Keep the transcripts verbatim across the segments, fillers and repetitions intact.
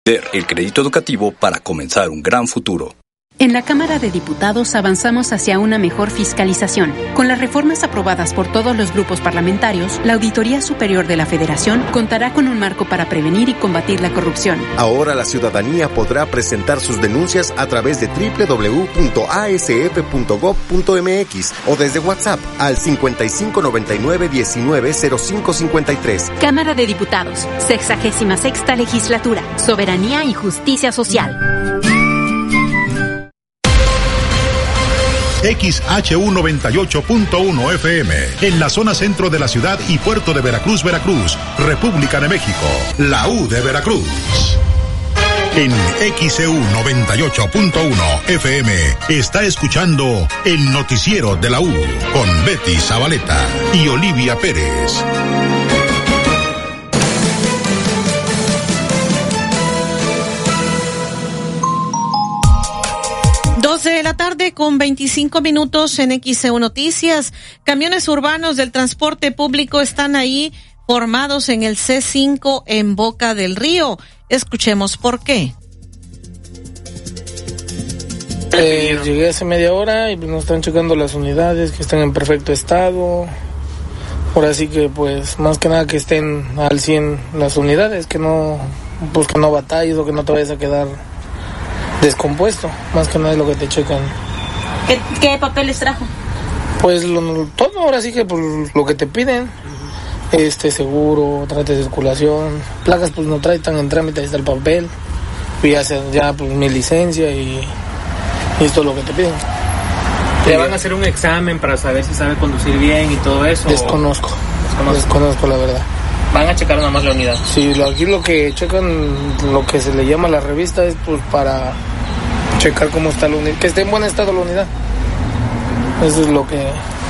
El crédito educativo para comenzar un gran futuro. En la Cámara de Diputados avanzamos hacia una mejor fiscalización. Con las reformas aprobadas por todos los grupos parlamentarios, la Auditoría Superior de la Federación contará con un marco para prevenir y combatir la corrupción. Ahora la ciudadanía podrá presentar sus denuncias a través de doble u doble u doble u punto a s f punto gob punto m x o desde WhatsApp al cincuenta y cinco noventa y nueve diecinueve cero cinco cincuenta y tres. Cámara de Diputados, sexagésima sexta legislatura, soberanía y justicia social. X H U noventa y ocho punto uno F M, en la zona centro de la ciudad y puerto de Veracruz, Veracruz, República de México, la U de Veracruz. En X E U noventa y ocho punto uno F M está escuchando el noticiero de la U con Betty Zabaleta y Olivia Pérez. doce de la tarde con veinticinco minutos en X E U Noticias. Camiones urbanos del transporte público están ahí formados en el C cinco en Boca del Río. Escuchemos por qué. Eh, llegué hace media hora y nos están checando las unidades que están en perfecto estado. Ahora sí que pues más que nada que estén al cien las unidades, que no pues que no batalles o que no te vayas a quedar descompuesto, más que nada es lo que te checan. ¿Qué, qué papeles trajo? Pues lo, todo, ahora sí que pues, lo que te piden, este seguro, trate de circulación, placas pues no trae, están en trámite, ahí está el papel, y ya, ya pues mi licencia y, y esto es lo que te piden. ¿Le van a hacer un examen para saber si sabe conducir bien y todo eso? Desconozco, desconozco, desconozco la verdad. Van a checar nada más la unidad. Sí, lo, aquí lo que checan, lo que se le llama la revista es pues para checar cómo está la unidad, que esté en buen estado la unidad. Eso es lo que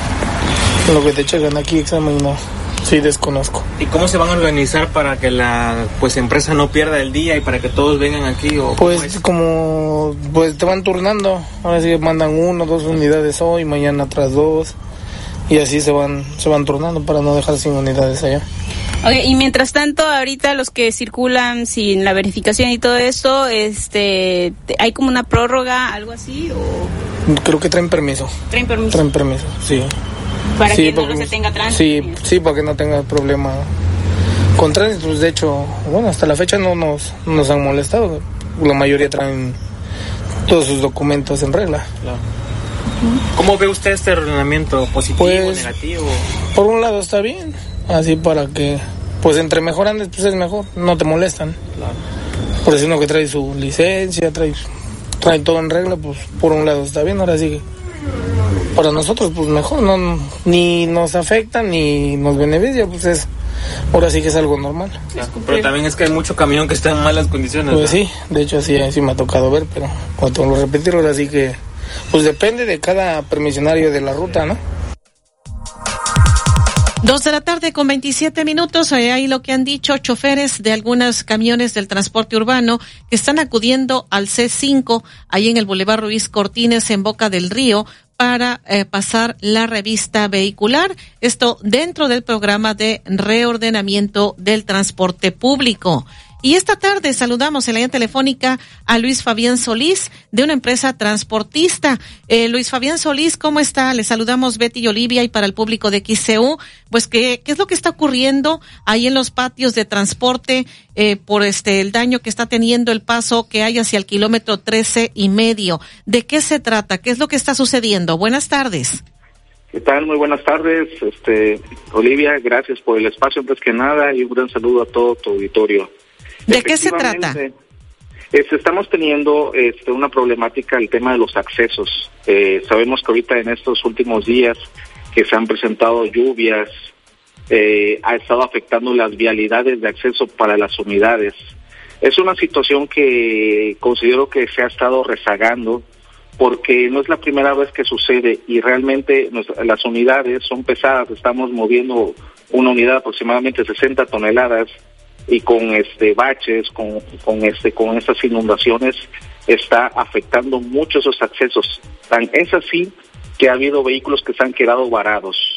lo que te checan aquí, examen no. Sí, desconozco. ¿Y cómo se van a organizar para que la pues empresa no pierda el día y para que todos vengan aquí? O pues como pues te van turnando, ahora sí mandan uno, dos unidades hoy, mañana otras dos y así se van se van turnando para no dejar sin unidades allá. Okay, y mientras tanto, ahorita los que circulan sin la verificación y todo eso, este, ¿hay como una prórroga, algo así? O creo que traen permiso. ¿Traen permiso? Traen permiso, sí. Para sí, que no se tenga tránsito. Sí, sí, para que no tenga problema con tránsito. Pues de hecho, bueno, hasta la fecha no nos, nos han molestado. La mayoría traen todos sus documentos en regla. Claro. ¿Cómo ve usted este ordenamiento? ¿Positivo, pues, negativo? Por un lado está bien, así para que, pues entre mejor andes, pues es mejor, no te molestan. Claro. Por eso uno que trae su licencia, trae, trae todo en regla, pues por un lado está bien, ahora sí que para nosotros pues mejor, no ni nos afecta ni nos beneficia, pues es, ahora sí que es algo normal. Claro, pero también es que hay mucho camión que está en malas condiciones. Pues ¿no? sí, de hecho así, así me ha tocado ver, pero cuando lo repetir ahora sí que pues depende de cada permisionario de la ruta, ¿no? Dos de la tarde con veintisiete minutos, ahí lo que han dicho choferes de algunos camiones del transporte urbano que están acudiendo al C cinco, ahí en el Boulevard Ruiz Cortines, en Boca del Río, para eh, pasar la revista vehicular, esto dentro del programa de reordenamiento del transporte público. Y esta tarde saludamos en la línea telefónica a Luis Fabián Solís, de una empresa transportista. Eh, Luis Fabián Solís, ¿cómo está? Le saludamos Betty y Olivia, y para el público de X E U, pues ¿qué, qué es lo que está ocurriendo ahí en los patios de transporte eh, por este el daño que está teniendo el paso que hay hacia el kilómetro trece y medio? ¿De qué se trata? ¿Qué es lo que está sucediendo? Buenas tardes. ¿Qué tal? Muy buenas tardes, este Olivia, gracias por el espacio antes que nada y un gran saludo a todo tu auditorio. ¿De qué se trata? Este, estamos teniendo este, una problemática, el tema de los accesos. Eh, sabemos que ahorita en estos últimos días que se han presentado lluvias, eh, ha estado afectando las vialidades de acceso para las unidades. Es una situación que considero que se ha estado rezagando porque no es la primera vez que sucede y realmente nos, las unidades son pesadas. Estamos moviendo una unidad de aproximadamente sesenta toneladas y con este baches, con con este con estas inundaciones está afectando mucho esos accesos. Tan es así que ha habido vehículos que se han quedado varados.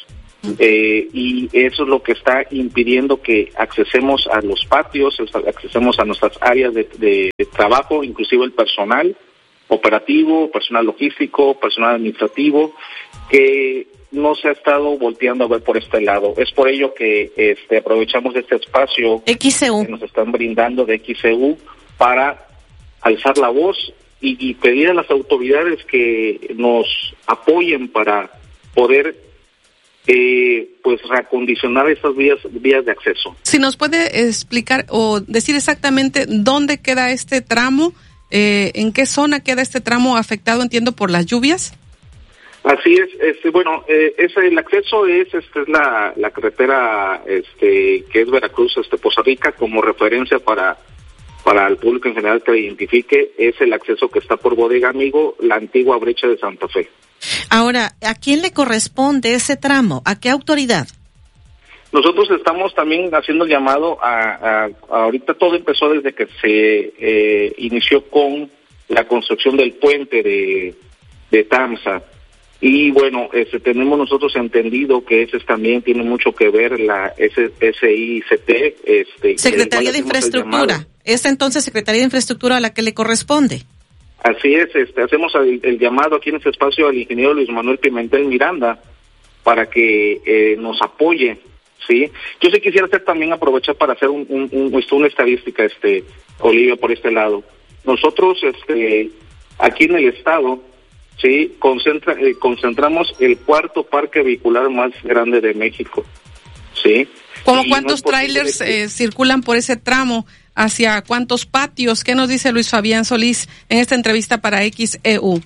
eh, y eso es lo que está impidiendo que accesemos a los patios, accesemos a nuestras áreas de, de, de trabajo, inclusive el personal operativo, personal logístico, personal administrativo, que no se ha estado volteando a ver por este lado. Es por ello que este aprovechamos este espacio X C U que nos están brindando de X C U para alzar la voz y, y pedir a las autoridades que nos apoyen para poder eh, pues reacondicionar estas vías vías de acceso. Si nos puede explicar o decir exactamente dónde queda este tramo, eh, en qué zona queda este tramo afectado, entiendo, por las lluvias. Así es, este, bueno, eh, es el acceso es, este, es la, la carretera, este, que es Veracruz, este, Poza Rica, como referencia para, para el público en general que la identifique, es el acceso que está por Bodega Amigo, la antigua brecha de Santa Fe. Ahora, ¿a quién le corresponde ese tramo? ¿A qué autoridad? Nosotros estamos también haciendo el llamado a, a, a ahorita todo empezó desde que se eh, inició con la construcción del puente de, de Tamsa. Y bueno, este, tenemos nosotros entendido que ese también tiene mucho que ver la S I C T. Este, Secretaría de Infraestructura. ¿Es entonces Secretaría de Infraestructura a la que le corresponde? Así es, este, hacemos el, el llamado aquí en este espacio al ingeniero Luis Manuel Pimentel Miranda para que eh, nos apoye, ¿sí? Yo sí quisiera hacer también aprovechar para hacer un, un, un, una estadística, este, Olivia, por este lado. Nosotros, este, aquí en el estado, sí, concentra, eh, concentramos el cuarto parque vehicular más grande de México, ¿sí? ¿Cómo y cuántos no trailers que... eh, circulan por ese tramo? ¿Hacia cuántos patios? ¿Qué nos dice Luis Fabián Solís en esta entrevista para X E U?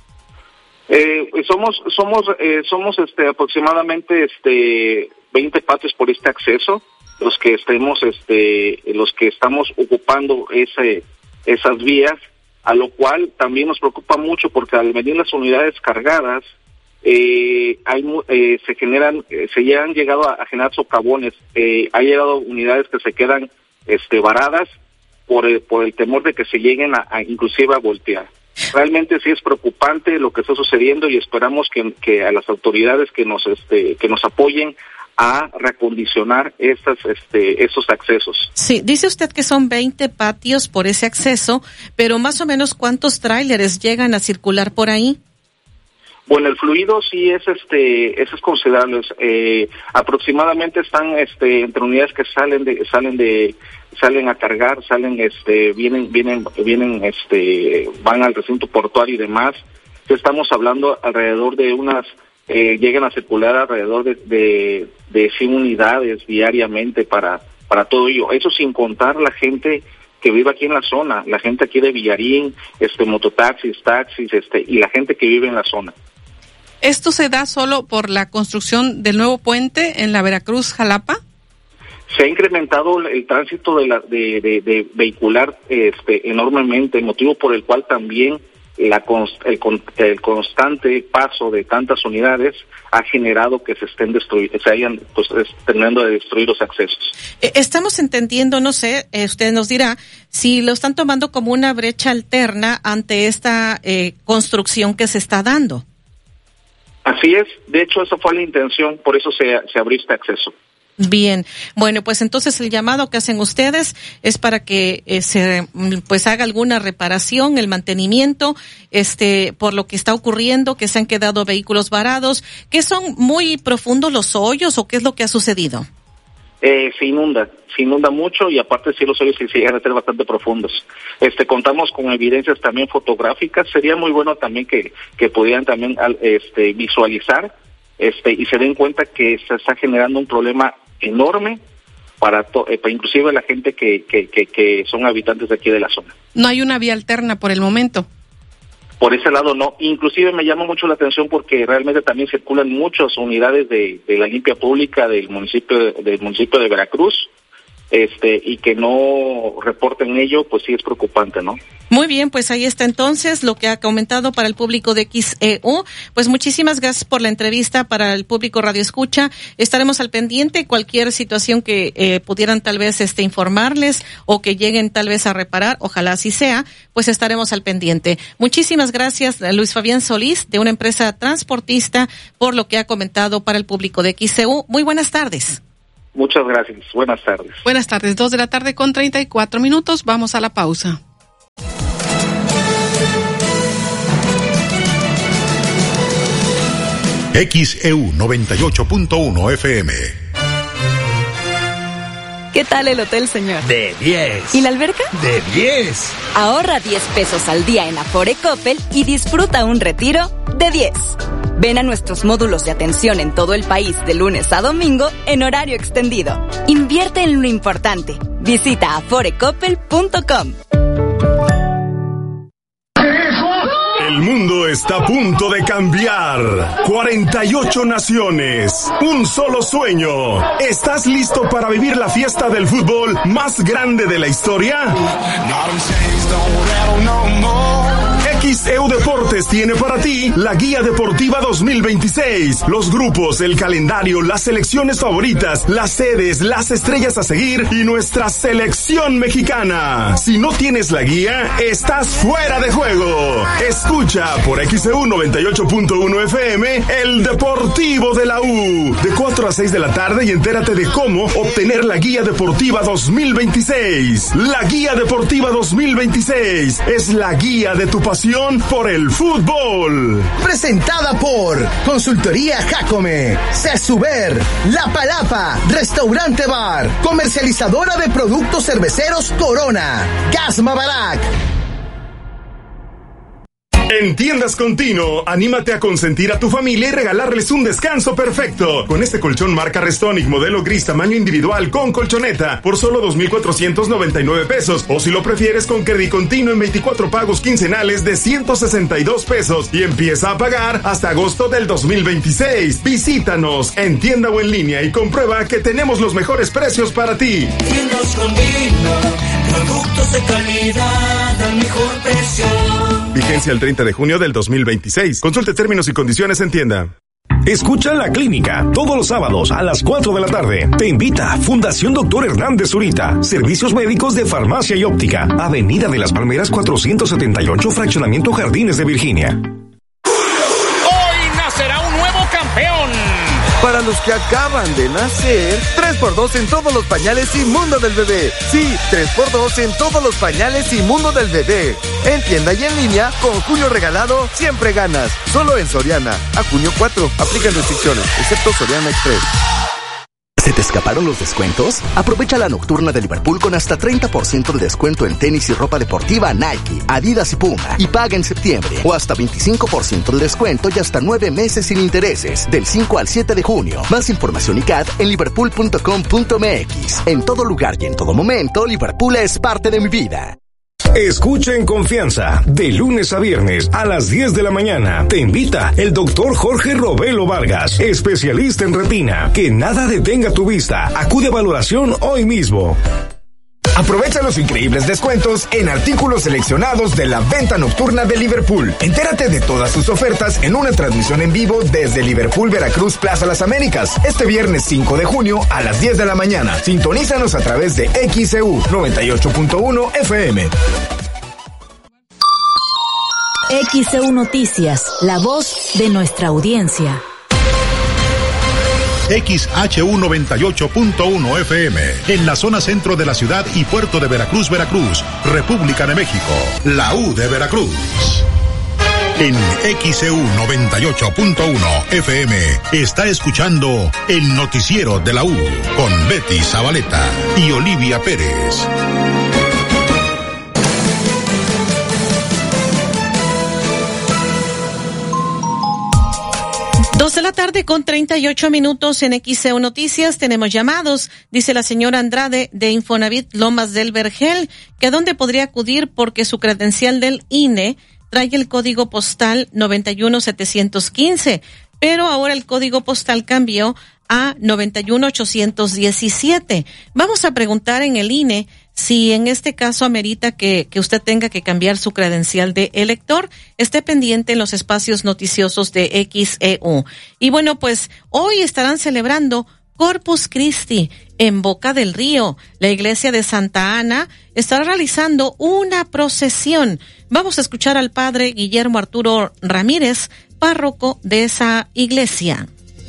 Eh, somos somos eh, somos este aproximadamente este veinte patios por este acceso, los que estemos este los que estamos ocupando ese esas vías, a lo cual también nos preocupa mucho porque al venir las unidades cargadas eh, hay eh, se generan eh, se ya han llegado a, a generar socavones, eh, ha llegado unidades que se quedan este varadas por el, por el temor de que se lleguen a, a inclusive a voltear. Realmente sí es preocupante lo que está sucediendo y esperamos que, que a las autoridades que nos este que nos apoyen a reacondicionar estas este esos accesos. Sí, dice usted que son veinte patios por ese acceso, pero más o menos ¿cuántos tráileres llegan a circular por ahí? Bueno, el fluido sí es este, eso es considerable. Eh, aproximadamente están este entre unidades que salen de salen de salen a cargar, salen este vienen vienen vienen este van al recinto portuario y demás. Estamos hablando alrededor de unas eh, llegan a circular alrededor de de, de cien unidades diariamente para para todo ello. Eso sin contar la gente que vive aquí en la zona, la gente aquí de Villarín, este mototaxis, taxis, este y la gente que vive en la zona. ¿Esto se da solo por la construcción del nuevo puente en la Veracruz-Jalapa? Se ha incrementado el tránsito de, la, de, de, de vehicular este, enormemente, motivo por el cual también la el, el constante paso de tantas unidades ha generado que se estén destruyendo, se hayan pues terminando de destruir los accesos. Estamos entendiendo, no sé, eh, usted nos dirá, si lo están tomando como una brecha alterna ante esta eh, construcción que se está dando. Así es, de hecho esa fue la intención, por eso se, se abrió este acceso. Bien, bueno, pues entonces el llamado que hacen ustedes es para que eh, se pues haga alguna reparación, el mantenimiento, este, por lo que está ocurriendo, que se han quedado vehículos varados, que son muy profundos los hoyos o qué es lo que ha sucedido. Eh, se inunda, se inunda mucho y aparte sí los hoyos sí llegan a ser bastante profundos. Este, contamos con evidencias también fotográficas, sería muy bueno también que, que pudieran también este, visualizar este, y se den cuenta que se está generando un problema enorme para, to, eh, para inclusive la gente que, que, que, que son habitantes de aquí de la zona. No hay una vía alterna por el momento. Por ese lado no, inclusive me llama mucho la atención porque realmente también circulan muchas unidades de, de la limpia pública del municipio del municipio de Veracruz este y que no reporten ello, pues sí es preocupante, ¿no? Muy bien, pues ahí está entonces lo que ha comentado para el público de X E U. Pues muchísimas gracias por la entrevista para el público Radio Escucha. Estaremos al pendiente, cualquier situación que eh, pudieran tal vez este informarles o que lleguen tal vez a reparar, ojalá así sea, pues estaremos al pendiente. Muchísimas gracias, Luis Fabián Solís, de una empresa transportista, por lo que ha comentado para el público de X E U. Muy buenas tardes. Muchas gracias. Buenas tardes. Buenas tardes. Dos de la tarde con treinta y cuatro minutos. Vamos a la pausa. X E U noventa y ocho punto uno F M. ¿Qué tal el hotel, señor? De diez. ¿Y la alberca? De diez. Ahorra diez pesos al día en Afore Coppel y disfruta un retiro de diez. Ven a nuestros módulos de atención en todo el país de lunes a domingo en horario extendido. Invierte en lo importante. Visita afore coppel punto com. El mundo está a punto de cambiar. cuarenta y ocho naciones, un solo sueño. ¿Estás listo para vivir la fiesta del fútbol más grande de la historia? X E U Deportes tiene para ti la Guía Deportiva dos mil veintiséis. Los grupos, el calendario, las selecciones favoritas, las sedes, las estrellas a seguir y nuestra selección mexicana. Si no tienes la guía, estás fuera de juego. Escucha por X E U noventa y ocho punto uno F M el Deportivo de la U. De cuatro a seis de la tarde y entérate de cómo obtener la Guía Deportiva dos mil veintiséis. La Guía Deportiva dos mil veintiséis es la guía de tu pasión por el fútbol. Presentada por Consultoría Jacome, Cesuber, La Palapa, Restaurante Bar, comercializadora de productos cerveceros Corona, Gasma Barak. En Tiendas Continuo, anímate a consentir a tu familia y regalarles un descanso perfecto. Con este colchón marca Restonic, modelo gris, tamaño individual, con colchoneta, por solo dos mil cuatrocientos noventa y nueve pesos. O si lo prefieres, con Credit Continuo en veinticuatro pagos quincenales de ciento sesenta y dos pesos. Y empieza a pagar hasta agosto del dos mil veintiséis. Visítanos en tienda o en línea y comprueba que tenemos los mejores precios para ti. Tiendas Continuo, productos de calidad al mejor precio. Vigencia el treinta de junio del dos mil veintiséis. Consulte términos y condiciones en tienda. Escucha La Clínica todos los sábados a las cuatro de la tarde. Te invita Fundación Doctor Hernández Zurita. Servicios médicos de farmacia y óptica. Avenida de las Palmeras cuatrocientos setenta y ocho, Fraccionamiento Jardines de Virginia. Hoy nacerá un nuevo campeón. Para los que acaban de nacer, tres por dos en todos los pañales y mundo del bebé. Sí, tres por dos en todos los pañales y mundo del bebé. En tienda y en línea, con Julio Regalado, siempre ganas. Solo en Soriana. A junio cuatro. Aplican restricciones, excepto Soriana Express. ¿Se te escaparon los descuentos? Aprovecha la nocturna de Liverpool con hasta treinta por ciento de descuento en tenis y ropa deportiva Nike, Adidas y Puma. Y paga en septiembre. O hasta veinticinco por ciento de descuento y hasta nueve meses sin intereses. Del cinco al siete de junio. Más información y C A D en liverpool punto com punto m x. En todo lugar y en todo momento, Liverpool es parte de mi vida. Escucha en confianza, de lunes a viernes a las diez de la mañana. Te invita el doctor Jorge Robelo Vargas, especialista en retina. Que nada detenga tu vista. Acude a valoración hoy mismo. Aprovecha los increíbles descuentos en artículos seleccionados de la venta nocturna de Liverpool. Entérate de todas sus ofertas en una transmisión en vivo desde Liverpool Veracruz Plaza Las Américas, este viernes cinco de junio a las diez de la mañana. Sintonízanos a través de X E U noventa y ocho punto uno F M. X E U Noticias, la voz de nuestra audiencia. X H U noventa y ocho punto uno F M, en la zona centro de la ciudad y puerto de Veracruz, Veracruz, República de México, la U de Veracruz. En X E U noventa y ocho punto uno F M está escuchando el noticiero de la U con Betty Zabaleta y Olivia Pérez. Dos de la tarde con treinta y ocho minutos en X E U Noticias. Tenemos llamados. Dice la señora Andrade de Infonavit Lomas del Vergel que a dónde podría acudir porque su credencial del I N E trae el código postal noventa y uno setecientos quince, pero ahora el código postal cambió a noventa y uno ochocientos diecisiete. Vamos a preguntar en el I N E si en este caso amerita que, que usted tenga que cambiar su credencial de elector. Esté pendiente en los espacios noticiosos de X E U. Y bueno, pues hoy estarán celebrando Corpus Christi en Boca del Río. La iglesia de Santa Ana estará realizando una procesión. Vamos a escuchar al padre Guillermo Arturo Ramírez, párroco de esa iglesia.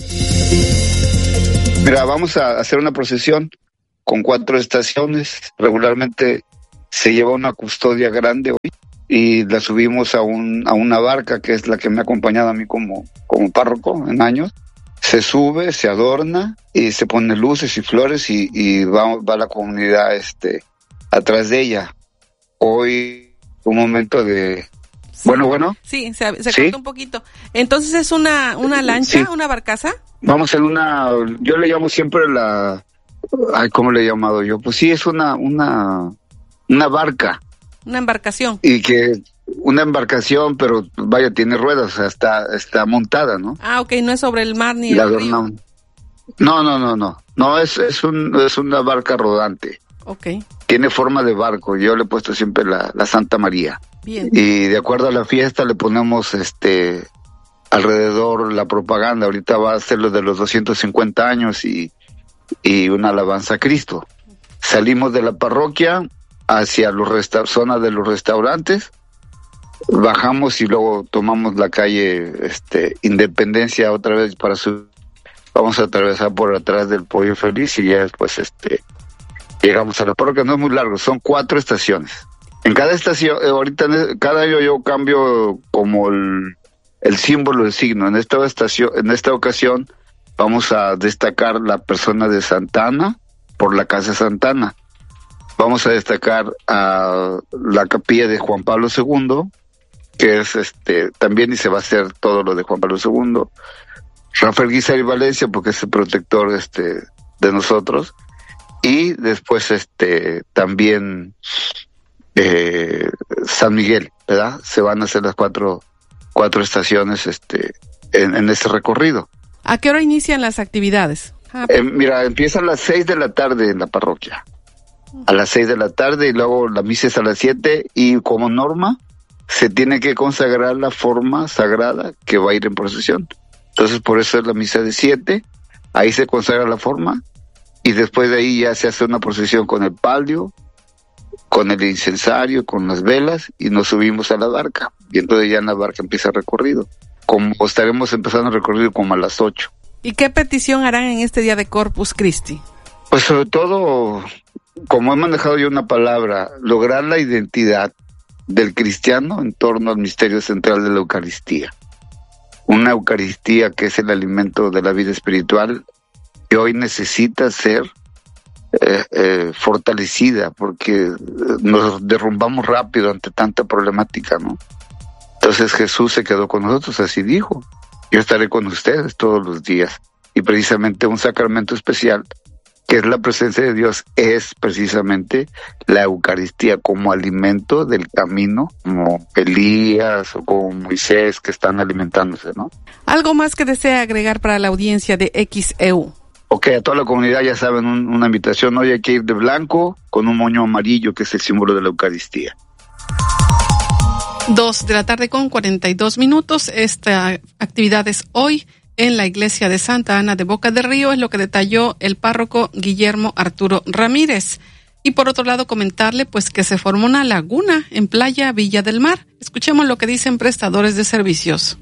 Mira, vamos a hacer una procesión con cuatro estaciones. Regularmente se lleva una custodia grande hoy y la subimos a un a una barca que es la que me ha acompañado a mí como, como párroco en años. Se sube, se adorna y se pone luces y flores y, y va, va la comunidad este atrás de ella. Hoy un momento de... Sí. Bueno, bueno. Sí, se, se ¿Sí? corta un poquito. Entonces es una, una lancha, sí. una barcaza. Vamos en una, yo le llamo siempre la... Ay, ¿cómo le he llamado yo? Pues sí, es una, una, una barca. Una embarcación. Y que... Una embarcación, pero vaya, tiene ruedas, o sea, está, está montada, ¿no? Ah, ok, no es sobre el mar ni la el río. No, no, no, no, no, es, es, un, es una barca rodante. Ok. Tiene forma de barco, yo le he puesto siempre la, la Santa María. Bien. Y de acuerdo a la fiesta le ponemos este alrededor la propaganda, ahorita va a ser lo de los doscientos cincuenta años y, y una alabanza a Cristo. Salimos de la parroquia hacia los resta- zona de los restaurantes, bajamos y luego tomamos la calle este Independencia otra vez para subir. Vamos a atravesar por atrás del Pollo Feliz y ya después este llegamos a la parroquia. No es muy largo, son cuatro estaciones. En cada estación, eh, ahorita cada año yo cambio como el, el símbolo, el signo. En esta estación, en esta ocasión vamos a destacar la persona de Santa Ana por la casa Santa Ana. Vamos a destacar a la capilla de Juan Pablo segundo, que es este también, y se va a hacer todo lo de Juan Pablo segundo. Rafael Guizar y Valencia, porque es el protector este de nosotros. Y después este también eh, San Miguel, ¿verdad? Se van a hacer las cuatro cuatro estaciones este en, en este recorrido. ¿A qué hora inician las actividades? Ah, eh, mira, empieza a las seis de la tarde en la parroquia. A las seis de la tarde y luego la misa es a las siete y como norma se tiene que consagrar la forma sagrada que va a ir en procesión. Entonces por eso es la misa de siete, ahí se consagra la forma y después de ahí ya se hace una procesión con el palio, con el incensario, con las velas y nos subimos a la barca y entonces ya en la barca empieza el recorrido. Como estaremos empezando el recorrido como a las ocho. ¿Y qué petición harán en este día de Corpus Christi? Pues sobre todo, como he manejado yo una palabra, lograr la identidad del cristiano en torno al misterio central de la Eucaristía. Una Eucaristía que es el alimento de la vida espiritual que hoy necesita ser eh, eh, fortalecida porque nos derrumbamos rápido ante tanta problemática, ¿no? Entonces Jesús se quedó con nosotros, así dijo, yo estaré con ustedes todos los días. Y precisamente un sacramento especial que es la presencia de Dios, es precisamente la Eucaristía como alimento del camino, como Elías o como Moisés que están alimentándose, ¿no? ¿Algo más que desea agregar para la audiencia de X E U? Ok, a toda la comunidad ya saben, un, una invitación, hoy hay que ir de blanco con un moño amarillo que es el símbolo de la Eucaristía. Dos de la tarde con cuarenta y dos minutos, esta actividad es hoy en la iglesia de Santa Ana de Boca del Río, es lo que detalló el párroco Guillermo Arturo Ramírez. Y por otro lado, comentarle pues que se formó una laguna en Playa Villa del Mar. Escuchemos lo que dicen prestadores de servicios.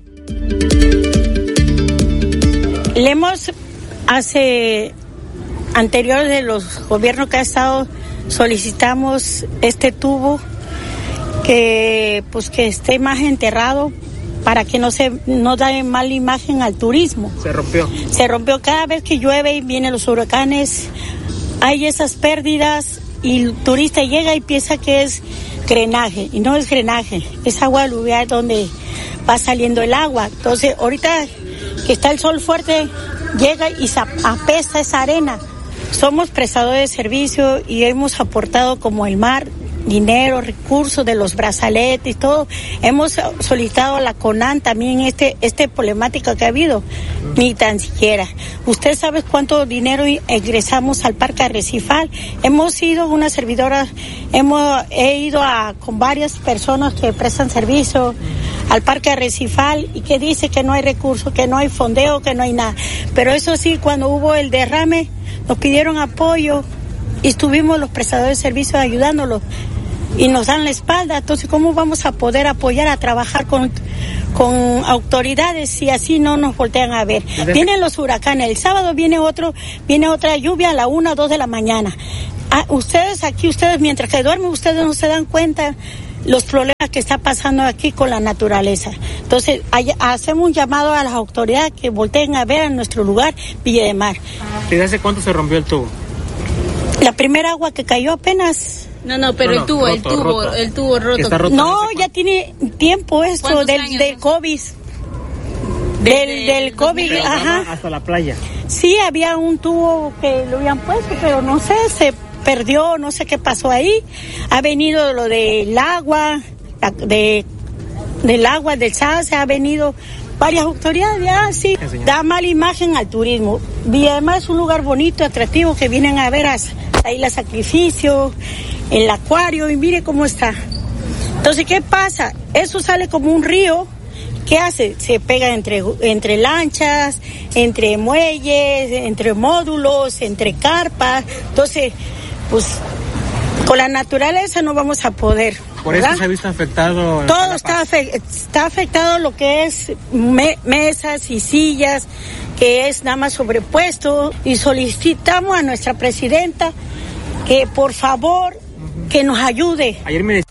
Le hemos, hace anterior de los gobiernos que ha estado, solicitamos este tubo que pues que esté más enterrado para que no se no dé mala imagen al turismo. Se rompió. Se rompió cada vez que llueve y vienen los huracanes, hay esas pérdidas y el turista llega y piensa que es drenaje, y no es drenaje, es agua aluvial donde va saliendo el agua. Entonces, ahorita que está el sol fuerte, llega y se apesta esa arena. Somos prestadores de servicio y hemos aportado como el mar dinero, recursos de los brazaletes y todo. Hemos solicitado a la CONAN también este, este problemática que ha habido, ni tan siquiera. Usted sabe cuánto dinero ingresamos al Parque Arrecifal. Hemos ido, una servidora, hemos he ido a con varias personas que prestan servicio al Parque Arrecifal y que dice que no hay recursos, que no hay fondeo, que no hay nada. Pero eso sí, cuando hubo el derrame, nos pidieron apoyo y estuvimos los prestadores de servicios ayudándolos y nos dan la espalda. Entonces, ¿cómo vamos a poder apoyar a trabajar con, con autoridades si así no nos voltean a ver? Vienen los huracanes, el sábado viene otro, viene otra lluvia a la una, dos de la mañana. Ah, ustedes aquí, ustedes mientras que duermen, ustedes no se dan cuenta los problemas que está pasando aquí con la naturaleza. Entonces, hay, hacemos un llamado a las autoridades que volteen a ver a nuestro lugar, Villa de Mar. ¿Desde hace cuánto se rompió el tubo? La primera agua que cayó apenas. No, no, pero no, no, el tubo, roto, el tubo, roto. el tubo roto. roto no, ya tiene tiempo esto del, del COVID. Del, del COVID, ajá. Hasta la playa. Sí, había un tubo que lo habían puesto, pero no sé, se perdió, no sé qué pasó ahí. Ha venido lo del agua, de, del agua, del S A S, ha venido varias autoridades, ya sí, da mala imagen al turismo. Y además es un lugar bonito, atractivo, que vienen a ver a, ahí la sacrificio, el acuario, y mire cómo está. Entonces, ¿qué pasa? Eso sale como un río. ¿Qué hace? Se pega entre, entre lanchas, entre muelles, entre módulos, entre carpas. Entonces, pues, con la naturaleza no vamos a poder. Por ¿verdad? Eso se ha visto afectado. Todo está, afe- está afectado lo que es me- mesas y sillas, que es nada más sobrepuesto. Y solicitamos a nuestra presidenta que, por favor, uh-huh. que nos ayude. Ayer me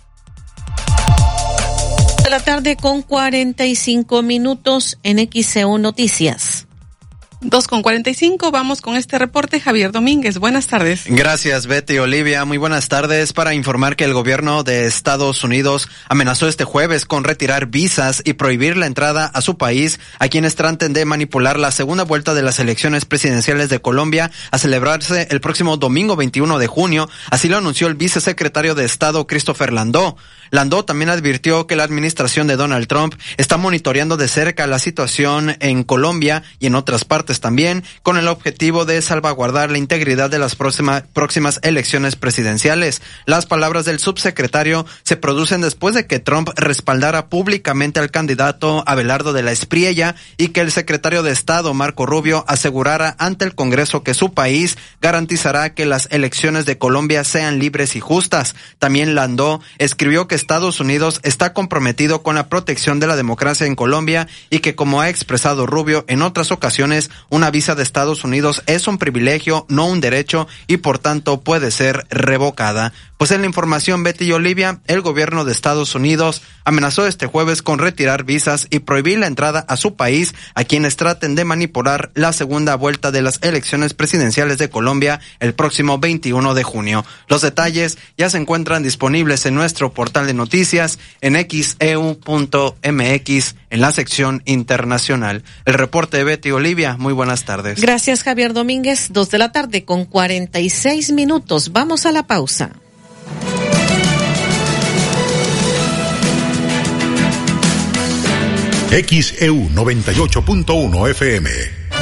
de la tarde con cuarenta y cinco minutos en X C U Noticias. dos con cuarenta y cinco, vamos con este reporte. Javier Domínguez, buenas tardes. Gracias, Betty Olivia. Muy buenas tardes. Para informar que el gobierno de Estados Unidos amenazó este jueves con retirar visas y prohibir la entrada a su país a quienes traten de manipular la segunda vuelta de las elecciones presidenciales de Colombia a celebrarse el próximo domingo veintiuno de junio. Así lo anunció el vicesecretario de Estado, Christopher Landó. Landó también advirtió que la administración de Donald Trump está monitoreando de cerca la situación en Colombia y en otras partes también, con el objetivo de salvaguardar la integridad de las próxima, próximas elecciones presidenciales. Las palabras del subsecretario se producen después de que Trump respaldara públicamente al candidato Abelardo de la Espriella y que el secretario de Estado, Marco Rubio, asegurara ante el Congreso que su país garantizará que las elecciones de Colombia sean libres y justas. También Landó escribió que Estados Unidos está comprometido con la protección de la democracia en Colombia y que, como ha expresado Rubio en otras ocasiones, una visa de Estados Unidos es un privilegio, no un derecho, y por tanto puede ser revocada. Pues en la información, Betty y Olivia, el gobierno de Estados Unidos amenazó este jueves con retirar visas y prohibir la entrada a su país a quienes traten de manipular la segunda vuelta de las elecciones presidenciales de Colombia el próximo veintiuno de junio. Los detalles ya se encuentran disponibles en nuestro portal de noticias en x e u punto m x en la sección internacional. El reporte de Betty Olivia, muy buenas tardes. Gracias, Javier Domínguez. Dos de la tarde con cuarenta y seis minutos. Vamos a la pausa. X E U noventa y ocho punto uno F M.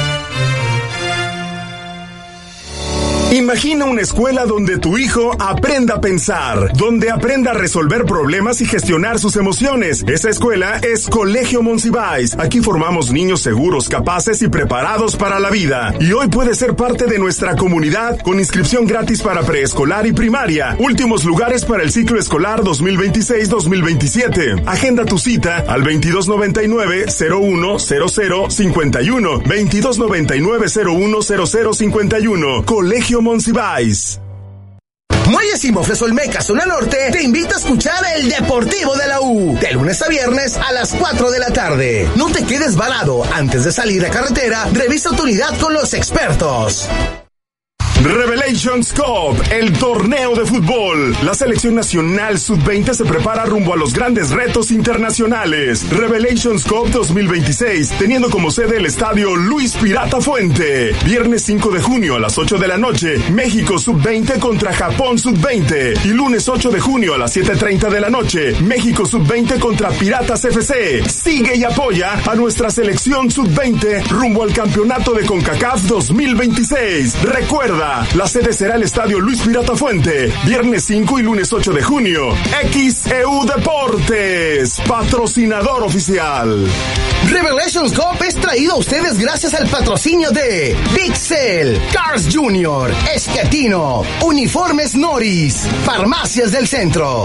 Imagina una escuela donde tu hijo aprenda a pensar, donde aprenda a resolver problemas y gestionar sus emociones. Esa escuela es Colegio Monsiváis. Aquí formamos niños seguros, capaces y preparados para la vida. Y hoy puedes ser parte de nuestra comunidad con inscripción gratis para preescolar y primaria. Últimos lugares para el ciclo escolar dos mil veintiséis dos mil veintisiete. Agenda tu cita al veintidós noventa y nueve cero uno cero cero cincuenta y uno. veintidós noventa y nueve cero uno cero cero cincuenta y uno. Colegio Monsiváis. Muelles y Mofles Olmeca, zona norte, te invita a escuchar el Deportivo de la U, de lunes a viernes a las cuatro de la tarde. No te quedes varado, antes de salir a carretera, revisa tu unidad con los expertos. Revelations Cup, el torneo de fútbol. La selección nacional sub veinte se prepara rumbo a los grandes retos internacionales. Revelations Cup dos mil veintiséis, teniendo como sede el estadio Luis Pirata Fuente. Viernes cinco de junio a las ocho de la noche, México sub veinte contra Japón sub veinte. Y lunes ocho de junio a las siete treinta de la noche, México sub veinte contra Piratas F C. Sigue y apoya a nuestra selección sub veinte rumbo al campeonato de CONCACAF dos mil veintiséis. Recuerda, la sede será el estadio Luis Pirata Fuente, viernes cinco y lunes ocho de junio. X E U Deportes, patrocinador oficial. Revelations Cup es traído a ustedes gracias al patrocinio de Pixel, Cars Junior, Esquetino, Uniformes Norris, Farmacias del Centro.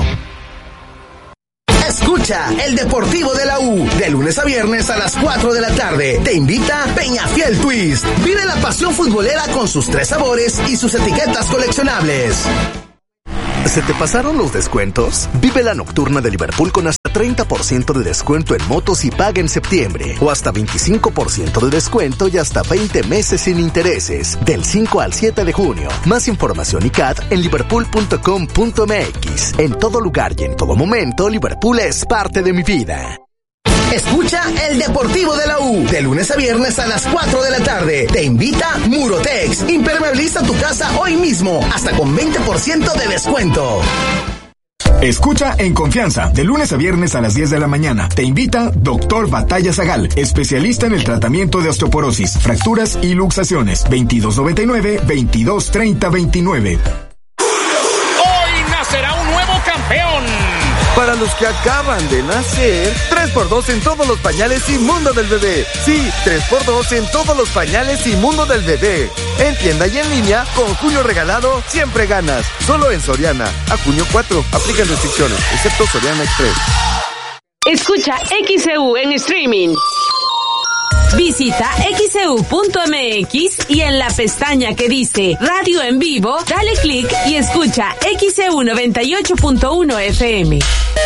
Escucha el Deportivo de la U, de lunes a viernes a las cuatro de la tarde. Te invita Peñafiel Twist. Vive la pasión futbolera con sus tres sabores y sus etiquetas coleccionables. ¿Se te pasaron los descuentos? Vive la nocturna de Liverpool con hasta treinta por ciento de descuento en motos y paga en septiembre. O hasta veinticinco por ciento de descuento y hasta veinte meses sin intereses. Del cinco al siete de junio. Más información y C A T en liverpool punto com punto m x. En todo lugar y en todo momento, Liverpool es parte de mi vida. Escucha el Deportivo de la U, de lunes a viernes a las cuatro de la tarde. Te invita Murotex. Impermeabiliza tu casa hoy mismo, hasta con veinte por ciento de descuento. Escucha en confianza, de lunes a viernes a las diez de la mañana. Te invita Doctor Batalla Zagal, especialista en el tratamiento de osteoporosis, fracturas y luxaciones. veintidós noventa y nueve, veintidós treinta veintinueve. Hoy nacerá un nuevo campeón. Para los que acaban de nacer, tres por dos en todos los pañales y mundo del bebé. Sí, tres por dos en todos los pañales y mundo del bebé. En tienda y en línea, con Julio Regalado, siempre ganas. Solo en Soriana. A junio cuatro, aplican restricciones, excepto Soriana Express. Escucha X E U en streaming. Visita x e u punto m x y en la pestaña que dice Radio en Vivo, dale clic y escucha X E U noventa y ocho punto uno F M.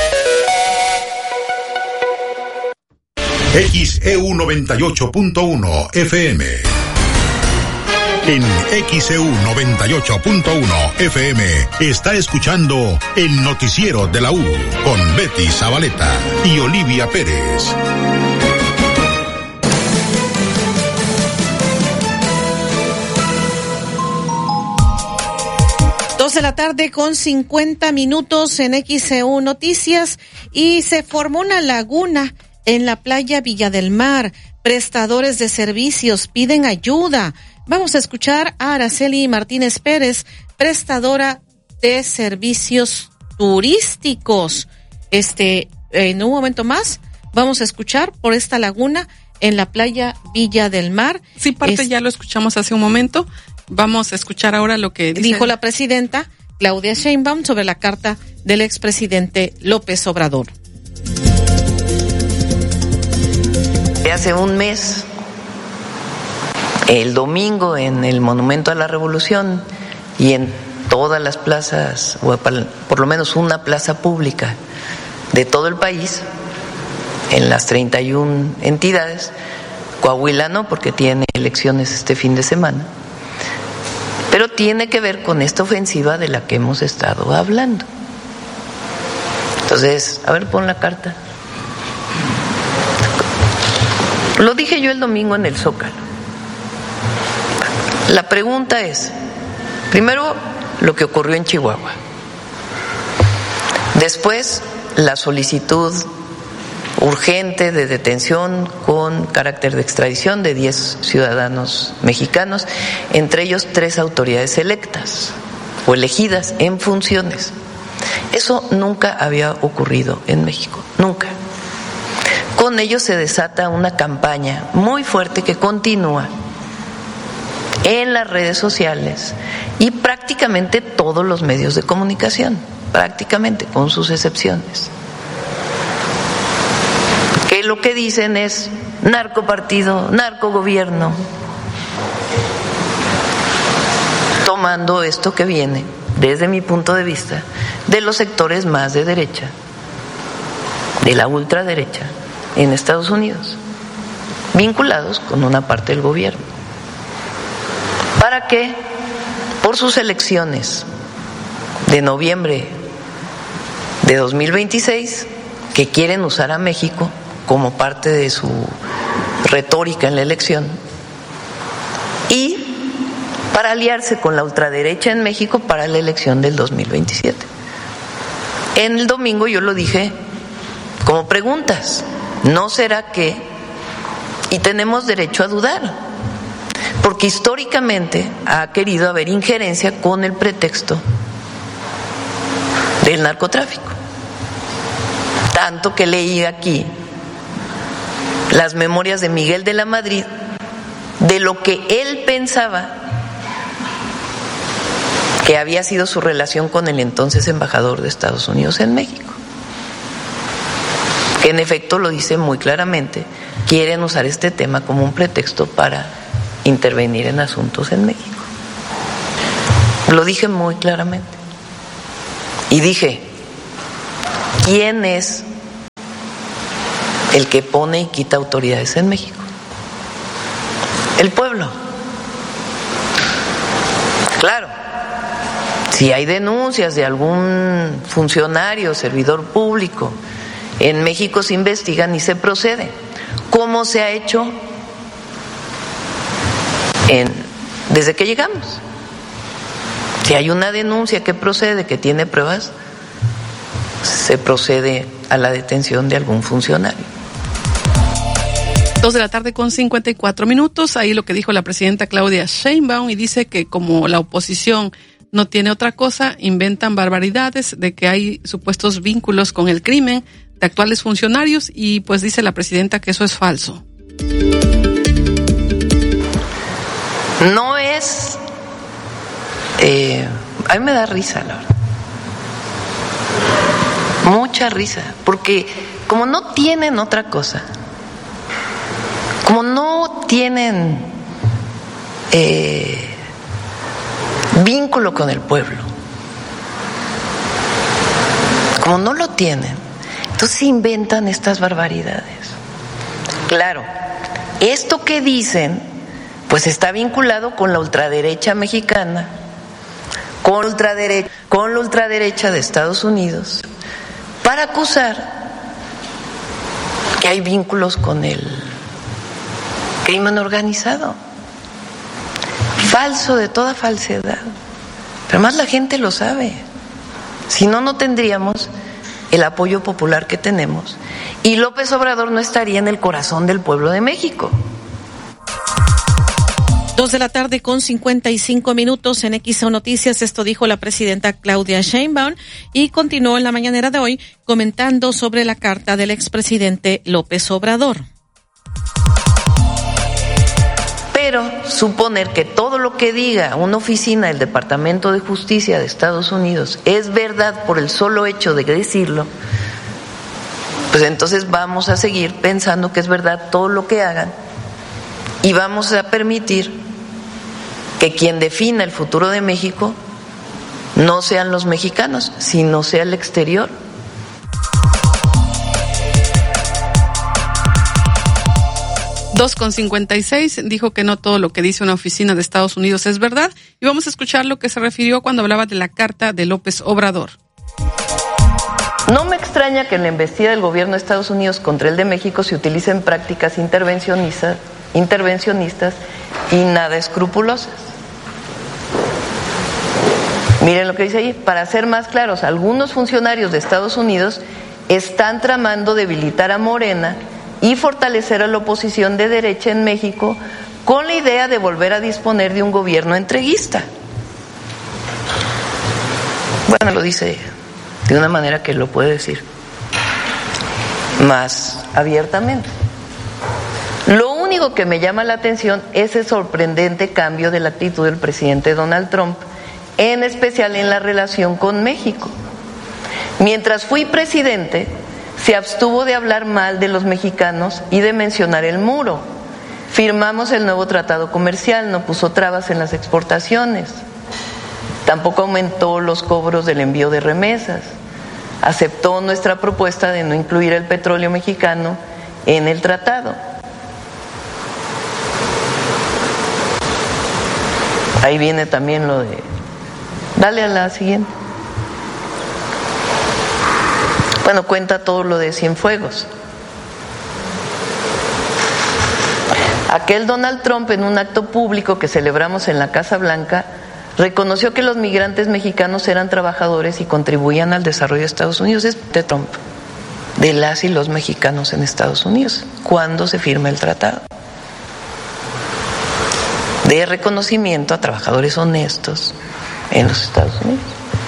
X E U noventa y ocho punto uno F M. En X E U noventa y ocho punto uno F M está escuchando el noticiero de la U con Betty Zabaleta y Olivia Pérez. Dos de la tarde con cincuenta minutos en X E U Noticias, y se formó una laguna en la playa Villa del Mar. Prestadores de servicios piden ayuda. Vamos a escuchar a Araceli Martínez Pérez, prestadora de servicios turísticos. Este, en un momento más vamos a escuchar por esta laguna en la playa Villa del Mar. Sí, parte es, ya lo escuchamos hace un momento. Vamos a escuchar ahora lo que dice. Dijo la presidenta Claudia Sheinbaum sobre la carta del expresidente López Obrador. Hace un mes, el domingo, en el Monumento a la Revolución y en todas las plazas, o por lo menos una plaza pública de todo el país, en las treinta y una entidades, Coahuila no, porque tiene elecciones este fin de semana, pero tiene que ver con esta ofensiva de la que hemos estado hablando. Entonces, a ver, pon la carta. Lo dije yo el domingo en el Zócalo. La pregunta es, primero, lo que ocurrió en Chihuahua. Después, la solicitud urgente de detención con carácter de extradición de diez ciudadanos mexicanos, entre ellos tres autoridades electas o elegidas en funciones. Eso nunca había ocurrido en México, nunca. Con ello se desata una campaña muy fuerte que continúa en las redes sociales y prácticamente todos los medios de comunicación, prácticamente, con sus excepciones, que lo que dicen es narcopartido, narcogobierno, tomando esto que viene, desde mi punto de vista, de los sectores más de derecha, de la ultraderecha en Estados Unidos, vinculados con una parte del gobierno. ¿Para qué? por sus elecciones de noviembre de dos mil veintiséis, que quieren usar a México como parte de su retórica en la elección, y para aliarse con la ultraderecha en México para la elección del dos mil veintisiete. En el domingo yo lo dije como preguntas, ¿no será que? Y tenemos derecho a dudar, porque históricamente ha querido haber injerencia con el pretexto del narcotráfico. Tanto que leí aquí las memorias de Miguel de la Madrid de lo que él pensaba que había sido su relación con el entonces embajador de Estados Unidos en México, que en efecto lo dice muy claramente, quieren usar este tema como un pretexto para intervenir en asuntos en México. Lo dije muy claramente. Y dije, ¿quién es el que pone y quita autoridades en México? El pueblo. Claro, si hay denuncias de algún funcionario, servidor público, en México se investigan y se procede. ¿Cómo se ha hecho en, desde que llegamos? Si hay una denuncia que procede, que tiene pruebas, se procede a la detención de algún funcionario. Dos de la tarde con cincuenta y cuatro minutos. Ahí lo que dijo la presidenta Claudia Sheinbaum, y dice que como la oposición no tiene otra cosa, inventan barbaridades de que hay supuestos vínculos con el crimen de actuales funcionarios, y pues dice la presidenta que eso es falso. No es... Eh, a mí me da risa, la verdad. Mucha risa, porque como no tienen otra cosa, como no tienen eh, vínculo con el pueblo, como no lo tienen, entonces inventan estas barbaridades. Claro, esto que dicen pues está vinculado con la ultraderecha mexicana, con la ultraderecha, con la ultraderecha de Estados Unidos, para acusar que hay vínculos con el crimen organizado. Falso de toda falsedad. Pero más la gente lo sabe. Si no, no tendríamos el apoyo popular que tenemos. Y López Obrador no estaría en el corazón del pueblo de México. Dos de la tarde con cincuenta y cinco minutos en X E U Noticias. Esto dijo la presidenta Claudia Sheinbaum, y continuó en la mañanera de hoy comentando sobre la carta del expresidente López Obrador. Pero suponer que todo lo que diga una oficina del Departamento de Justicia de Estados Unidos es verdad por el solo hecho de decirlo, pues entonces vamos a seguir pensando que es verdad todo lo que hagan, y vamos a permitir que quien defina el futuro de México no sean los mexicanos, sino sea el exterior. Dos con cincuenta y seis, dijo que no todo lo que dice una oficina de Estados Unidos es verdad, y vamos a escuchar lo que se refirió cuando hablaba de la carta de López Obrador. No me extraña que en la embestida del gobierno de Estados Unidos contra el de México se utilicen prácticas intervencionistas, intervencionistas y nada escrupulosas. Miren lo que dice ahí. Para ser más claros, algunos funcionarios de Estados Unidos están tramando debilitar a Morena y fortalecer a la oposición de derecha en México con la idea de volver a disponer de un gobierno entreguista. Bueno, lo dice de una manera que lo puede decir más abiertamente. Lo único que me llama la atención es el sorprendente cambio de la actitud del presidente Donald Trump, en especial en la relación con México. Mientras fui presidente, se abstuvo de hablar mal de los mexicanos y de mencionar el muro. Firmamos el nuevo tratado comercial, no puso trabas en las exportaciones. Tampoco aumentó los cobros del envío de remesas. Aceptó nuestra propuesta de no incluir el petróleo mexicano en el tratado. Ahí viene también lo de Dale a la siguiente. Bueno, cuenta todo lo de Cienfuegos. Aquel Donald Trump, en un acto público que celebramos en la Casa Blanca, reconoció que los migrantes mexicanos eran trabajadores y contribuían al desarrollo de Estados Unidos. Es de Trump, de las y los mexicanos en Estados Unidos, cuando se firma el tratado de reconocimiento a trabajadores honestos en los Estados Unidos.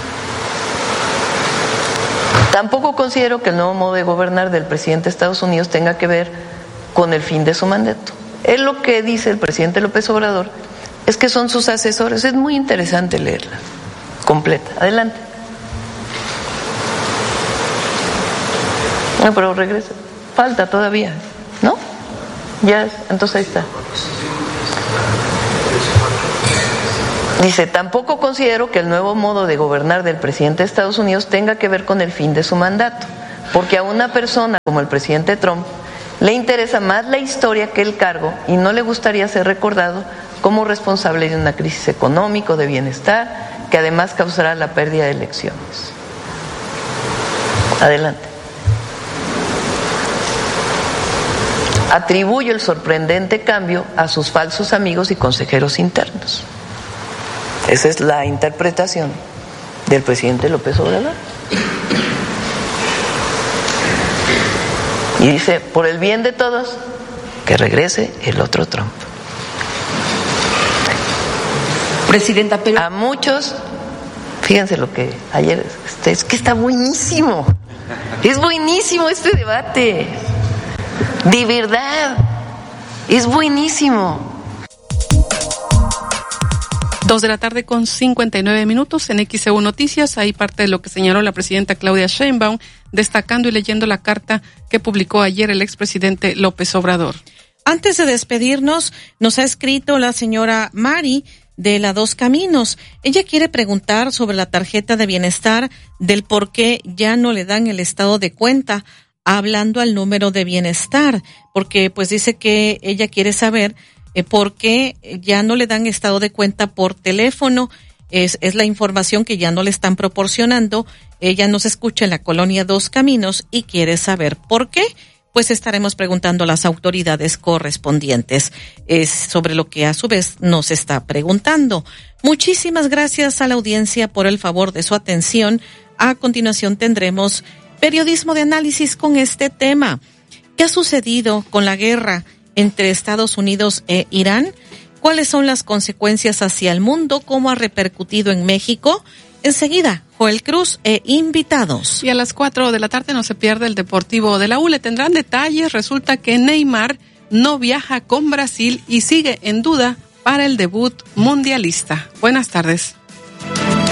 Tampoco considero que el nuevo modo de gobernar del presidente de Estados Unidos tenga que ver con el fin de su mandato. Es lo que dice el presidente López Obrador, es que son sus asesores. Es muy interesante leerla completa. Adelante. No, pero regresa. Falta todavía, ¿no? Ya, entonces ahí está. Dice, tampoco considero que el nuevo modo de gobernar del presidente de Estados Unidos tenga que ver con el fin de su mandato, porque a una persona como el presidente Trump le interesa más la historia que el cargo y no le gustaría ser recordado como responsable de una crisis económica o de bienestar que además causará la pérdida de elecciones. Adelante. Atribuye el sorprendente cambio a sus falsos amigos y consejeros internos. Esa es la interpretación del presidente López Obrador. Y dice, por el bien de todos, que regrese el otro Trump. Presidenta, pero... A muchos, fíjense lo que ayer, es que está buenísimo. Es buenísimo este debate. De verdad, es buenísimo. Dos de la tarde con cincuenta y nueve minutos en X E U Noticias. Ahí parte de lo que señaló la presidenta Claudia Sheinbaum, destacando y leyendo la carta que publicó ayer el expresidente López Obrador. Antes de despedirnos, nos ha escrito la señora Mari de la Dos Caminos. Ella quiere preguntar sobre la tarjeta de bienestar, del por qué ya no le dan el estado de cuenta, hablando al número de bienestar, porque pues dice que ella quiere saber Eh, porque ya no le dan estado de cuenta por teléfono. Es, es la información que ya no le están proporcionando. Ella nos escucha en la colonia Dos Caminos y quiere saber por qué. Pues estaremos preguntando a las autoridades correspondientes es sobre lo que a su vez nos está preguntando. Muchísimas gracias a la audiencia por el favor de su atención. A continuación tendremos periodismo de análisis con este tema. ¿Qué ha sucedido con la guerra entre Estados Unidos e Irán? ¿Cuáles son las consecuencias hacia el mundo? ¿Cómo ha repercutido en México? Enseguida, Joel Cruz e invitados. Y a las cuatro de la tarde no se pierde el Deportivo de la U. Le tendrán detalles. Resulta que Neymar no viaja con Brasil y sigue en duda para el debut mundialista. Buenas tardes.